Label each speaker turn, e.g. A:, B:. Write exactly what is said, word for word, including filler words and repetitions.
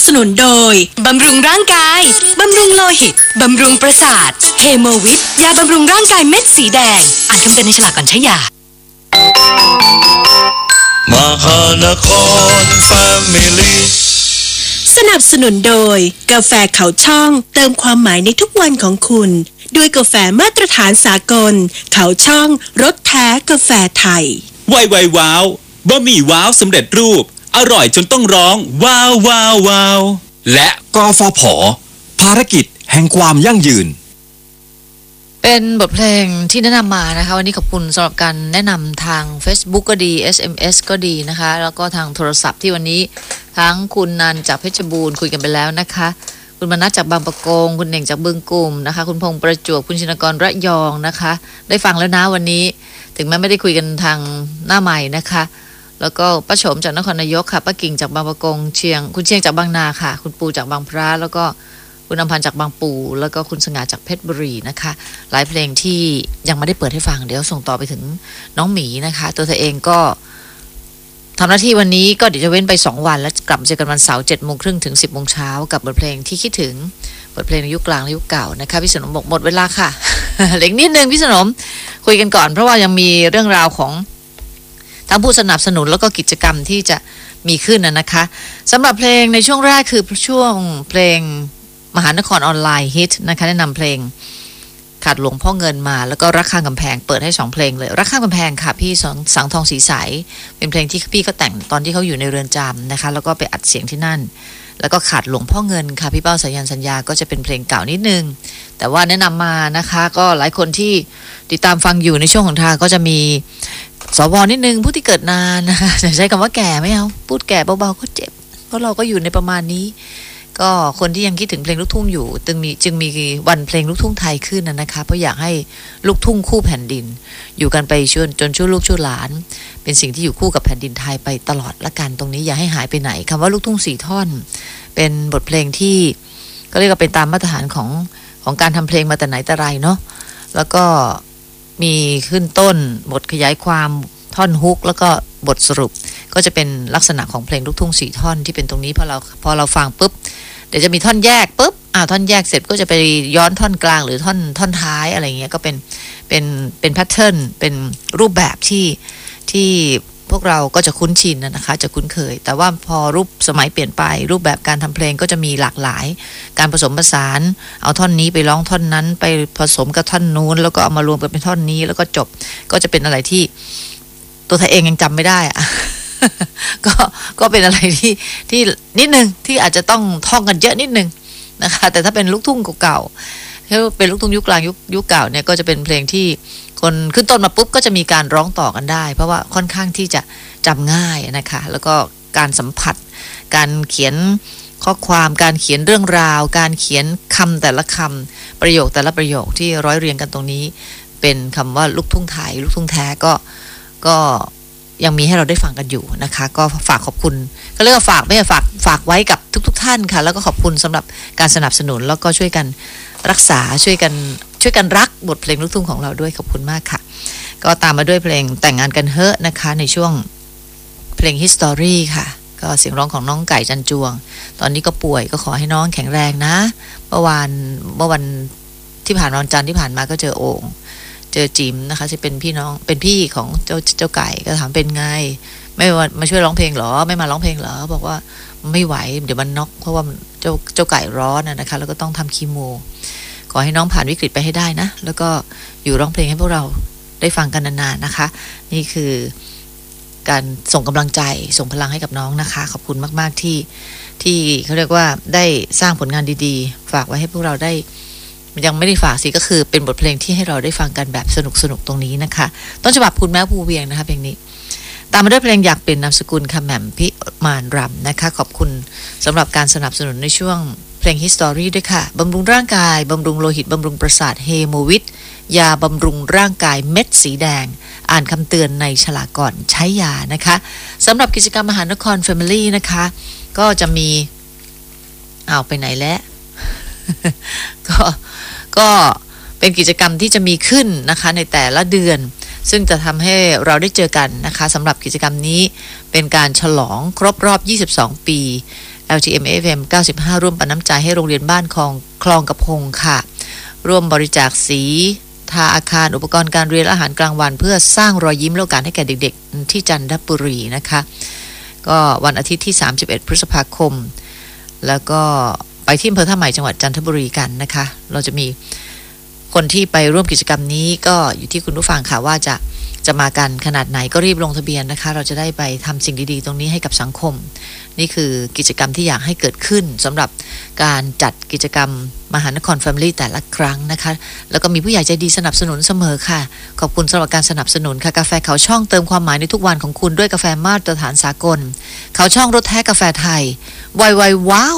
A: นุนโดยบำรุงร่างกายบำรุงโลหิตบำรุงประสาทเฮโมวิทยาบำรุงร่างกายเม็ดสีแดงอ่านคำเตือนในฉลากก่อนใช้ยาม
B: หานครแฟมิลี่
A: สนับสนุนโดยกาแฟเขาช่องเติมความหมายในทุกวันของคุณด้วยกาแฟมาตรฐานสากลเขาช่องรสแท้กาแฟไทย
C: ไวไวว้าวบะหมี่ว้าวสำเร็จรูปอร่อยจนต้องร้องว้าวว้าวว้าวและ
D: กฟผ.ภารกิจแห่งความยั่งยืน
E: เป็นบทเพลงที่แนะนำมานะคะวันนี้ขอบคุณสำหรับการแนะนำทาง Facebook ก็ดี เอส เอ็ม เอส ก็ดีนะคะแล้วก็ทางโทรศัพท์ที่วันนี้ทั้งคุณนันจากเพชรบูรณ์คุยกันไปแล้วนะคะคุณมนัสจากบางปะกงคุณเน่งจากบึงกุ่มนะคะคุณพงษ์ประจวบคุณชินกรระยองนะคะได้ฟังแล้วนะวันนี้ถึงแม้ไม่ได้คุยกันทางหน้าใหม่นะคะแล้วก็ป้าโฉมจากนครนายกค่ะป้ากิ่งจากบางปะกงเชียงคุณเชียงจากบางนาค่ะคุณปูจากบางพระแล้วก็คุณอำพันธ์จากบางปูแล้วก็คุณสง่าจากเพชรบุรีนะคะหลายเพลงที่ยังไม่ได้เปิดให้ฟังเดี๋ยวส่งต่อไปถึงน้องหมีนะคะตัวเธอเองก็ทำหน้าที่วันนี้ก็เดี๋ยวจะเว้นไปสองวันแล้วกลับมาเจอกันวันเสาร์เจ็ดโมงครึ่งถึงสิบโมงเช้ากับบทเพลงที่คิดถึงบทเพลงในยุคกลางและยุคเก่านะคะพี่สนมบอกหมดเวลาค่ะ เหล็กนิดนึงพี่สนมคุยกันก่อนเพราะว่ายังมีเรื่องราวของทั้งผู้สนับสนุนแล้วก็กิจกรรมที่จะมีขึ้นนะคะสำหรับเพลงในช่วงแรกคือช่วงเพลงมหานครออนไลน์ฮิตนะคะแนะนำเพลงขาดหลวงพ่อเงินมาแล้วก็รักข้างกำแพงเปิดให้สองเพลงเลยรักข้างกำแพงค่ะพี่สังทองสีใสเป็นเพลงที่พี่ก็แต่งตอนที่เขาอยู่ในเรือนจำนะคะแล้วก็ไปอัดเสียงที่นั่นแล้วก็ขาดหลวงพ่อเงินค่ะพี่เป้าสายันสัญญาก็จะเป็นเพลงเก่านิดนึงแต่ว่าแนะนำมานะคะก็หลายคนที่ติดตามฟังอยู่ในช่วงของทางก็จะมีสวนิดนึงผู้ที่เกิดนานนะคะจะใช้คำว่าแก่ไม่เอาพูดแก่เบาๆก็เจ็บเพราะเราก็อยู่ในประมาณนี้ก็คนที่ยังคิดถึงเพลงลูกทุ่งอยู่จึงมีจึงมีวันเพลงลูกทุ่งไทยขึ้นนะคะเพราะอยากให้ลูกทุ่งคู่แผ่นดินอยู่กันไปจนจนชั่วลูกชั่วหลานเป็นสิ่งที่อยู่คู่กับแผ่นดินไทยไปตลอดละกันตรงนี้อย่าให้หายไปไหนคำว่าลูกทุ่งสี่ท่อนเป็นบทเพลงที่ก็เรียกว่าเป็นตามมาตรฐานของของการทำเพลงมาแต่ไหนแต่ไรเนาะแล้วก็มีขึ้นต้นบทขยายความท่อนฮุกแล้วก็บทสรุปก็จะเป็นลักษณะของเพลงลูกทุ่งสี่ท่อนที่เป็นตรงนี้พอเราพอเราฟังปุ๊บเดี๋ยวจะมีท่อนแยกปุ๊บอ่าท่อนแยกเสร็จก็จะไปย้อนท่อนกลางหรือท่อนท่อนท้ายอะไรเงี้ยก็เป็นเป็นเป็นแพทเทิร์นเป็นรูปแบบที่ที่พวกเราก็จะคุ้นชินนะคะจะคุ้นเคยแต่ว่าพอรูปสมัยเปลี่ยนไปรูปแบบการทำเพลงก็จะมีหลากหลายการผสมผสานเอาท่อนนี้ไปร้องท่อนนั้นไปผสมกับท่อนนู้นแล้วก็เอามารวมกันเป็นท่อนนี้แล้วก็จบก็จะเป็นอะไรที่ตัวเธอเองยังจำไม่ได้อะ ก็ก็เป็นอะไรที่ที่นิดนึงที่อาจจะต้องท่องกันเยอะนิดนึงนะคะแต่ถ้าเป็นลูกทุ่งเก่าๆถ้าเป็นลูกทุ่งยุคกลางยุคยุคเก่าเนี่ยก็จะเป็นเพลงที่คนขึ้นต้นมาปุ๊บก็จะมีการร้องต่อกันได้เพราะว่าค่อนข้างที่จะจำง่ายนะคะแล้วก็การสัมผัสการเขียนข้อความการเขียนเรื่องราวการเขียนคำแต่ละคำประโยคแต่ละประโยคที่ร้อยเรียงกันตรงนี้เป็นคำว่าลูกทุ่งไทยลูกทุ่งแท้ก็ก็ยังมีให้เราได้ฟังกันอยู่นะคะก็ฝากขอบคุณก็เรียกว่าฝากไม่ใช่ฝากฝากไว้กับทุกๆท่านค่ะแล้วก็ขอบคุณสำหรับการสนับสนุนแล้วก็ช่วยกันรักษาช่วยกันช่วยกันรักบทเพลงลูกทุ่งของเราด้วยขอบคุณมากค่ะก็ตามมาด้วยเพลงแต่งงานกันเฮ้อนะคะในช่วงเพลง History ค่ะก็เสียงร้องของน้องไก่จันจวงตอนนี้ก็ป่วยก็ขอให้น้องแข็งแรงนะเมื่อวานเมื่อวันที่ผ่านวันจันทร์ที่ผ่านมาก็เจอโอ่งเจอจิ๋มนะคะจะเป็นพี่น้องเป็นพี่ของเจ้าเจ้าไก่ก็ถามเป็นไงไม่ว่ามาช่วยร้องเพลงหรอไม่มาร้องเพลงหรอบอกว่าไม่ไหวเดี๋ยวมันน็อกเพราะว่าเจ้าเจ้าไก่ร้อนนะคะแล้วก็ต้องทำคีโมขอให้น้องผ่านวิกฤตไปให้ได้นะแล้วก็อยู่ร้องเพลงให้พวกเราได้ฟังกันนานๆนะคะนี่คือการส่งกำลังใจส่งพลังให้กับน้องนะคะขอบคุณมากๆที่ที่เขาเรียกว่าได้สร้างผลงานดีๆฝากไว้ให้พวกเราได้ยังไม่ได้ฝากสิก็คือเป็นบทเพลงที่ให้เราได้ฟังกันแบบสนุกๆตรงนี้นะคะต้นฉบับคุณแม่ภูเวียงนะคะเพลงนี้ตามมาด้วยเพลงอยากเป็นนามสกุลค่ะแหม่มพิมานรำนะคะขอบคุณสำหรับการสนับสนุนในช่วงเพลง History ด้วยค่ะบำรุงร่างกายบำรุงโลหิตบำรุงประสาทเฮโมวิทยาบำรุงร่างกายเม็ดสีแดงอ่านคำเตือนในฉลากก่อนใช้ยานะคะสำหรับกิจกรรมมหานคร Family นะคะก็จะมีเอาไปไหนแล้ว ก็ก็เป็นกิจกรรมที่จะมีขึ้นนะคะในแต่ละเดือนซึ่งจะทำให้เราได้เจอกันนะคะสำหรับกิจกรรมนี้เป็นการฉลองครบรอบยี่สิบสองปีแอล ที เอ็ม เอฟ เอ็ม เก้าสิบห้าร่วมปันน้ำใจให้โรงเรียนบ้านคลองคลองกระพงค่ะร่วมบริจาคสีทาอาคารอุปกรณ์การเรียนและอาหารกลางวันเพื่อสร้างรอยยิ้มและโอกาสให้แก่เด็กๆที่จันทบุรีนะคะก็วันอาทิตย์ที่สามสิบเอ็ดพฤษภาคมแล้วก็ไปที่อำเภอท่าใหม่จังหวัดจันทบุรีกันนะคะเราจะมีคนที่ไปร่วมกิจกรรมนี้ก็อยู่ที่คุณผู้ฟังค่ะว่าจะจะมากันขนาดไหนก็รีบลงทะเบียนนะคะเราจะได้ไปทำสิ่งดีๆตรงนี้ให้กับสังคมนี่คือกิจกรรมที่อยากให้เกิดขึ้นสำหรับการจัดกิจกรรมมหานครแฟมิลี่แต่ละครั้งนะคะแล้วก็มีผู้ใหญ่ใจดีสนับสนุนเสมอค่ะขอบคุณสำหรับการสนับสนุนค่ะกาแฟเขาช่องเติมความหมายในทุกวันของคุณด้วยกาแฟมาตรฐานสากลเขาช่องรสแท้กาแฟไทยไวๆว้าว